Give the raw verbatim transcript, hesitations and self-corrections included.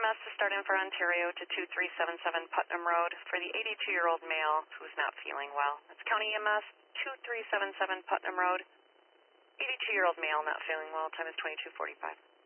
M S to start in for Ontario to two three seven seven Putnam Road for the eighty-two-year-old male who's not feeling well. That's County E M S two three seven seven Putnam Road. eighty-two-year-old male not feeling well. Time is twenty-two forty-five.